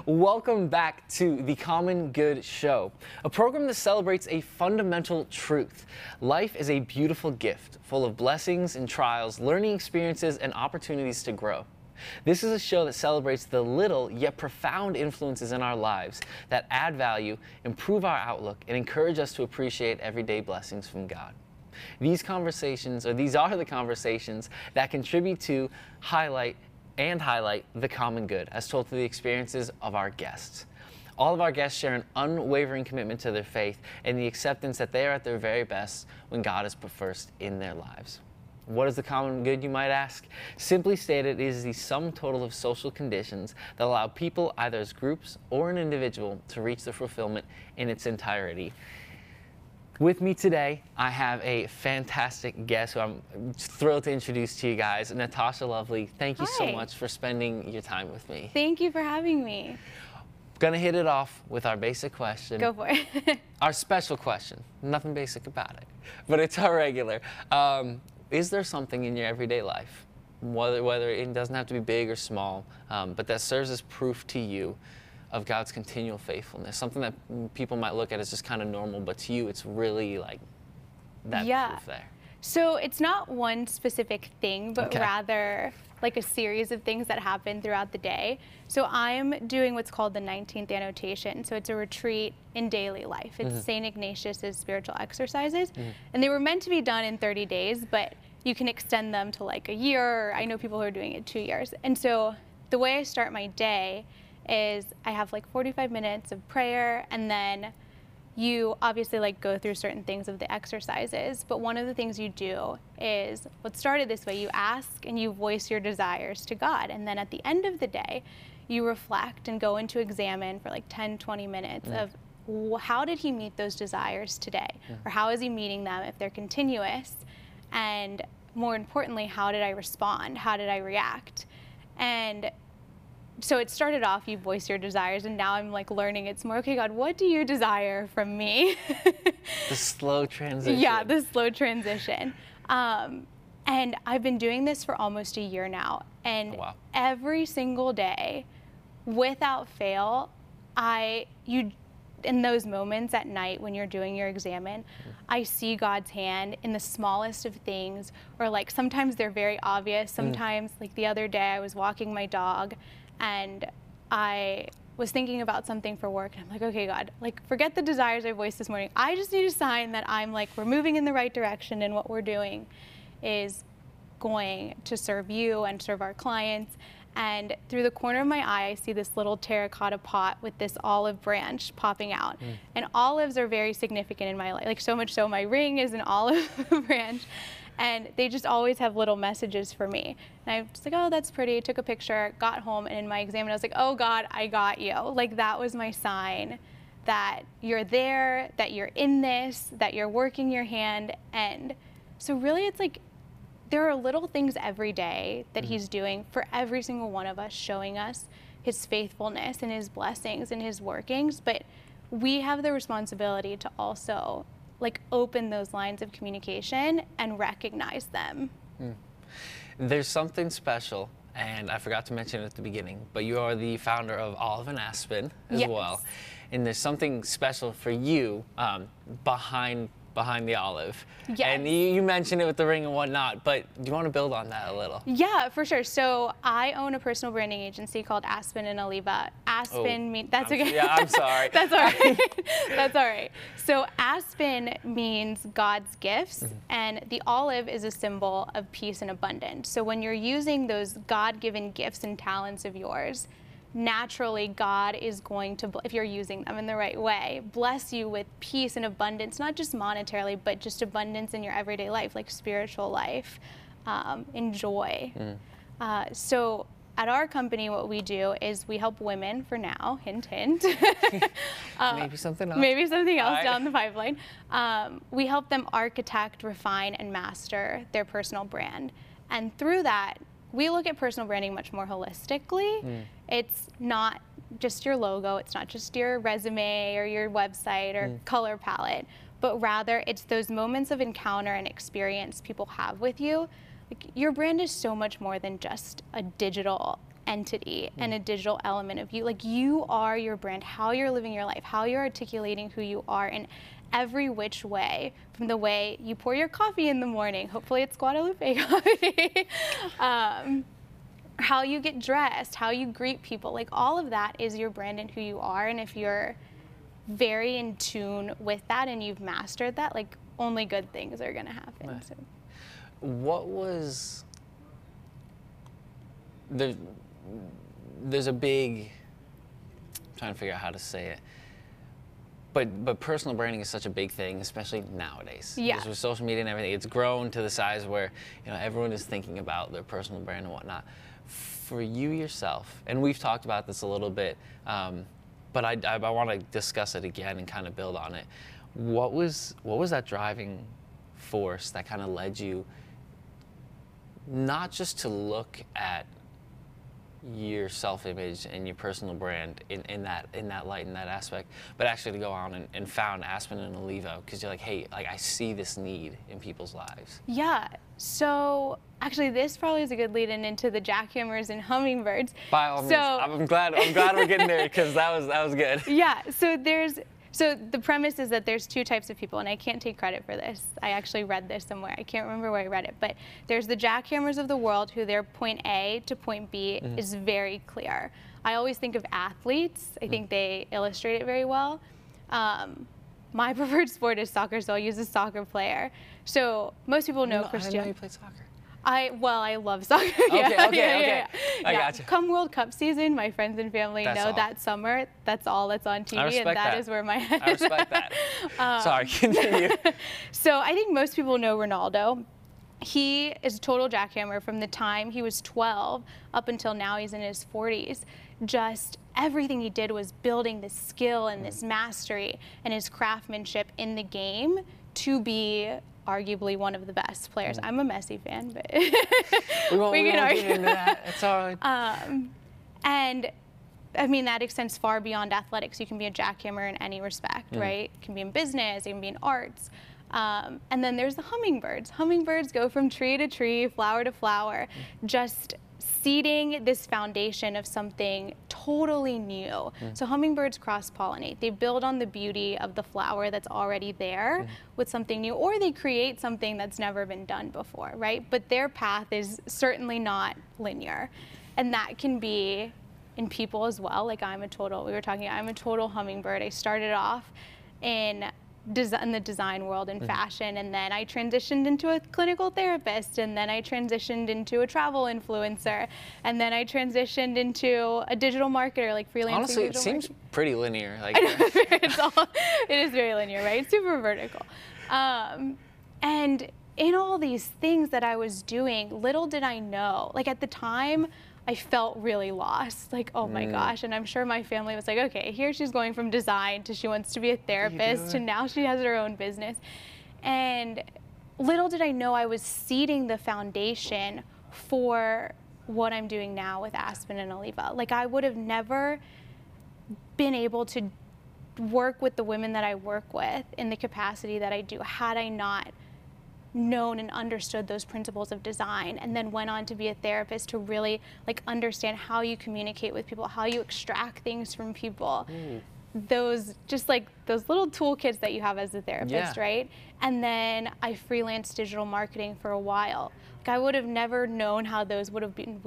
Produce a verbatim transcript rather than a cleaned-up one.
Welcome back to The Common Good Show, a program that celebrates a fundamental truth. Life is a beautiful gift, full of blessings and trials, learning experiences, and opportunities to grow. This is a show that celebrates the little yet profound influences in our lives that add value, improve our outlook, and encourage us to appreciate everyday blessings from God. These conversations, or these are the conversations that contribute to, highlight, and highlight the common good as told through the experiences of our guests. All of our guests share an unwavering commitment to their faith and the acceptance that they are at their very best when God is put first in their lives. What is the common good, you might ask? Simply stated, it is the sum total of social conditions that allow people, either as groups or an individual, to reach their fulfillment in its entirety. With me today, I have a fantastic guest who I'm thrilled to introduce to you guys, Natasha Lovely. Thank you Hi. so much for spending your time with me. Thank you for having me. Gonna hit it off with our basic question. Go for it. Our special question. Nothing basic about it, but it's our regular. Um, is there something in your everyday life, whether, whether it doesn't have to be big or small, um, but that serves as proof to you of God's continual faithfulness, something that people might look at as just kind of normal, but to you it's really like that Yeah. proof there? So it's not one specific thing, but Okay. rather like a series of things that happen throughout the day. So I'm doing what's called the nineteenth annotation. So it's a retreat in daily life. It's Mm-hmm. Saint Ignatius's spiritual exercises. Mm-hmm. And they were meant to be done in thirty days, but you can extend them to like a year. Or I know people who are doing it two years. And so the way I start my day is I have like forty-five minutes of prayer, and then you obviously like go through certain things of the exercises, but one of the things you do is what started this way. You ask and you voice your desires to God, and then at the end of the day you reflect and go into examine for like ten, twenty minutes Mm. of wh- how did he meet those desires today, or how is he meeting them if they're continuous, and more importantly, how did I respond, how did I react? And so it started off, you voice your desires, and now I'm like learning it's more, okay, God, what do you desire from me? The slow transition. Yeah, the slow transition. Um, and I've been doing this for almost a year now. And Oh, wow. every single day, without fail, I, you, in those moments at night when you're doing your examine, I see God's hand in the smallest of things, or like sometimes they're very obvious. Sometimes, like the other day, I was walking my dog and I was thinking about something for work, and I'm like, okay, God, like forget the desires I voiced this morning. I just need a sign that I'm like, we're moving in the right direction, and what we're doing is going to serve you and serve our clients. And through the corner of my eye, I see this little terracotta pot with this olive branch popping out. Mm. And olives are very significant in my life, like so much so my ring is an olive branch. And they just always have little messages for me. And I'm just like, oh, that's pretty. Took a picture, got home, and in my exam, I was like, oh God, I got you. Like that was my sign that you're there, that you're in this, that you're working your hand. And so really it's like, there are little things every day that he's doing for every single one of us, showing us his faithfulness and his blessings and his workings. But we have the responsibility to also like open those lines of communication and recognize them. There's something special, and I forgot to mention it at the beginning, but you are the founder of Olive and Aspen as Yes. well. And there's something special for you um, behind behind the olive. Yes. And you, you mentioned it with the ring and whatnot, but do you want to build on that a little? Yeah, for sure. So I own a personal branding agency called Aspen and Oliva. Aspen Oh, means, that's I'm- okay. yeah, I'm sorry. That's all right. That's all right. So Aspen means God's gifts, Mm-hmm. and the olive is a symbol of peace and abundance. So when you're using those God-given gifts and talents of yours, naturally God is going to, if you're using them in the right way, bless you with peace and abundance, not just monetarily, but just abundance in your everyday life, like spiritual life, um, and joy. Mm. Uh, so at our company, what we do is we help women for now, hint, hint. Uh, Maybe something else. Maybe something else All right. down the pipeline. Um, we help them architect, refine, and master their personal brand. And through that, we look at personal branding much more holistically. Mm. It's not just your logo, it's not just your resume or your website or Mm. color palette, but rather it's those moments of encounter and experience people have with you. Like, your brand is so much more than just a digital entity and a digital element of you. Like, you are your brand, how you're living your life, how you're articulating who you are in every which way, from the way you pour your coffee in the morning, hopefully it's Guadalupe coffee, um, how you get dressed, how you greet people, like all of that is your brand and who you are. And if you're very in tune with that and you've mastered that, like, only good things are gonna happen. Right. So. What was, there, there's a big, I'm trying to figure out how to say it, but but personal branding is such a big thing, especially nowadays. Yeah. Because with social media and everything, it's grown to the size where, you know, everyone is thinking about their personal brand and whatnot. For you yourself, and we've talked about this a little bit, um, but I, I, I want to discuss it again and kind of build on it. What was what was that driving force that kind of led you not just to look at your self-image and your personal brand in, in that in that light, in that aspect, but actually to go on and, and found Aspen and Olivo, because you're like, hey, like I see this need in people's lives? Yeah, so actually this probably is a good lead in into the jackhammers and hummingbirds. By all means, so, I'm glad I'm glad we're getting there, because that was that was good. Yeah, so there's So the premise is that there's two types of people, and I can't take credit for this. I actually read this somewhere. I can't remember where I read it, but there's the jackhammers of the world who their point A to point B mm-hmm. is very clear. I always think of athletes. I mm-hmm. think they illustrate it very well. Um, my preferred sport is soccer, so I'll use a soccer player. So most people know no, Cristiano. I didn't know you played soccer. I, well, I love soccer. Okay, yeah, okay, yeah, okay. Yeah, yeah. I yeah. gotcha. Come World Cup season, my friends and family That's know all. that summer, that's all that's on T V, I respect and that, that is where my head I is respect at. that. Um, Sorry, continue. So I think most people know Ronaldo. He is a total jackhammer from the time he was twelve up until now he's in his forties. Just everything he did was building this skill and this mastery and his craftsmanship in the game to be arguably one of the best players. I'm a Messi fan, but we won't, we we can won't argue. get into that. It's all right. Um, and I mean, that extends far beyond athletics. You can be a jackhammer in any respect, mm. right? It can be in business, it can be in arts. Um, and then there's the hummingbirds. Hummingbirds go from tree to tree, flower to flower, mm. just seeding this foundation of something totally new. Mm. So hummingbirds cross-pollinate. They build on the beauty of the flower that's already there mm. with something new, or they create something that's never been done before, right? But their path is certainly not linear. And that can be in people as well. Like I'm a total, we were talking, I'm a total hummingbird. I started off in Desi- in the design world and mm-hmm. fashion, and then I transitioned into a clinical therapist, and then I transitioned into a travel influencer, and then I transitioned into a digital marketer, like freelancing. Honestly, it digital seems marketing. pretty linear. Like it's all, it is very linear, right? Super vertical. Um, and in all these things that I was doing, little did I know, like at the time, I felt really lost, like, oh my mm. gosh. And I'm sure my family was like, okay, here she's going from design to she wants to be a therapist to now she has her own business. And little did I know I was seeding the foundation for what I'm doing now with Aspen and Olivo. Like I would have never been able to work with the women that I work with in the capacity that I do had I not known and understood those principles of design, and then went on to be a therapist to really like understand how you communicate with people, how you extract things from people. Mm. Those just like those little toolkits that you have as a therapist, yeah. right? And then I freelanced digital marketing for a while. Like I would have never known how those would have been